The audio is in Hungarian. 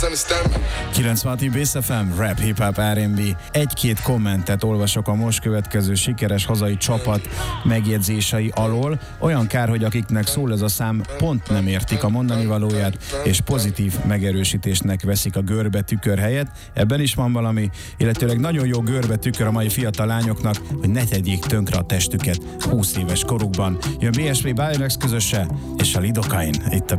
96 Bass FM, rap, hip-hop, R&B. Egy-két kommentet olvasok a most következő sikeres hazai csapat megjegyzései alól. Olyan kár, hogy akiknek szól ez a szám, pont nem értik a mondani valóját, és pozitív megerősítésnek veszik a görbe tükör helyett. Ebben is van valami, illetőleg nagyon jó görbe tükör a mai fiatal lányoknak, hogy ne tegyék tönkre a testüket 20 éves korukban. Jön BSV Bionex közöse, és a Lidocaine itt a